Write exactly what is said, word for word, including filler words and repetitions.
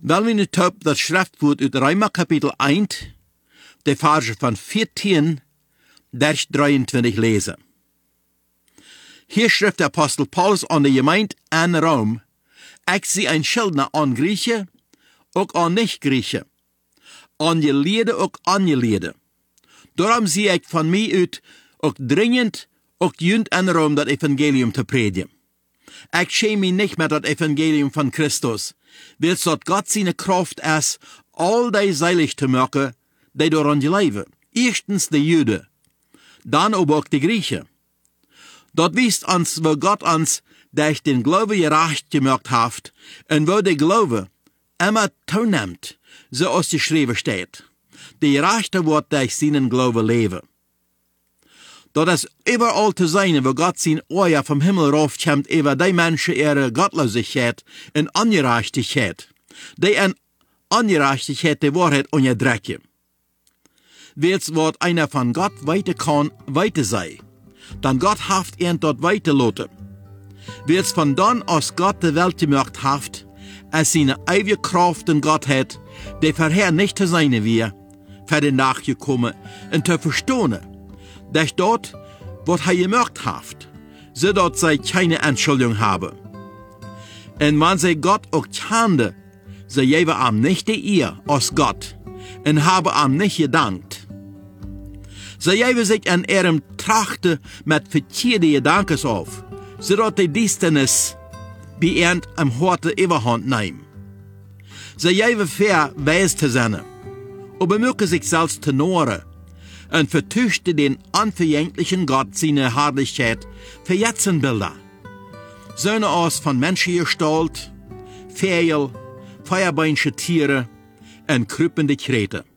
Weil wir nicht op dat schriftwoord uit Römer kapitel één, de verse van veertien, vers drieëntwintig lesen. Hier schrift der Apostel Paulus an de gemeente in Rom, ik zie een Schuldner an Griechen, ook an nicht-Griechen, an Geleerden, ook an Geleerden. Daarom zie ik van mij uit, ook dringend, ook junt in Rom dat evangelium te predigen. Ik schäme mich nicht met dat evangelium van Christus, weil dat Gott seine Kraft is, al die seilig te maken, die daaraan geloven. Eerstens de Juden, dan ook de Griechen. Dat wijst ons, wo Gott ons durch den Glaube gerecht gemacht hat, und wo der Glaube immer toenimmt, so als geschrieben steht. Der Gerechte wird durch seinen Glaube leben. Dat is überall te zijn, wo Gott sein Ohr vom Himmel raufkommt, über die Menschen ihre Gottlosigkeit und Ungerechtigkeit, die in Ungerechtigkeit die Wahrheit unterdrücken. Wils wird einer von Gott weiter kann, weiter sei, dann Gott haft ihn dort weiterlassen. Wils von dann aus Gott die Welt gemacht haft, als seine ewige Kraft in Gott hat, die vorher nicht zu sein wir, für den nachgekommen und zu verstehen, dass dort, was er gemacht hat, so dort sie keine Entschuldigung haben. Und wenn sie Gott auch kannte, sie geben ihm nicht die Ehre aus Gott und haben ihm nicht gedankt. Sie geben sich an ihrem Trachten mit verkehrten Gedanken auf, so dass die Distanz bei ihnen am Horte Überhand nehmen. Sie geben fair weis zu sein, und bemühen sich selbst zu noren, und vertüchte den unverjänglichen Gott seine Herrlichkeit für Jetzenbilder. Söhne aus von Menschengestalt, Vögel, feuerbeinische Tiere und krüppende Krete.